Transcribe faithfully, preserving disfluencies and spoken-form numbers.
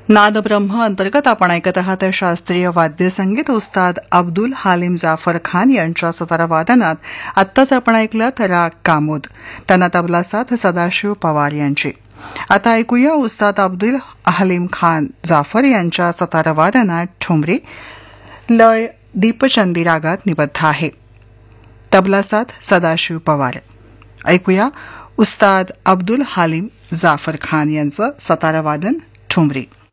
नाद ब्रह्म अंतर्गत आपण ऐकत आहात शास्त्रीय वाद्यसंगीत उस्ताद अब्दुल हालिम जाफर खान यांच्या सतार वादनात. आत्ताच आपण ऐकलं राग कामोद, त्यांना तबला साथ सदाशिव पवार यांची. आता ऐकूया उस्ताद अब्दुल हालिम खान जाफर यांच्या सतार वादनात ठुमरी. लय दीपचंदी रागात निबद्ध आहे. तबला साथ सदाशिव पवार. ऐकूया उस्ताद अब्दुल हालिम जाफर खान यांचं सतार वादन ठुमरी.